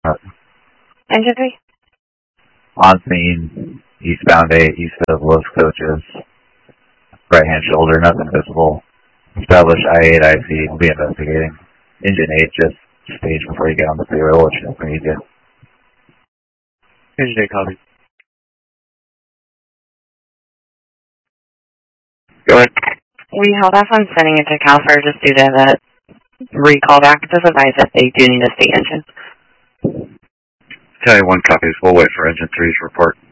Engine 3? On scene, eastbound 8, east of Los Coaches. Right hand shoulder, nothing visible. Establish I-8 IC, we'll be investigating. Engine 8, just stage before you get on the freeway, we'll let you know if we need you. Engine 8, copy. Go ahead. We held off on sending it to CalFIR just due to the recall back. Just advise that they do need a state engine. Tell you 1 copies. We'll wait for Engine 3's report.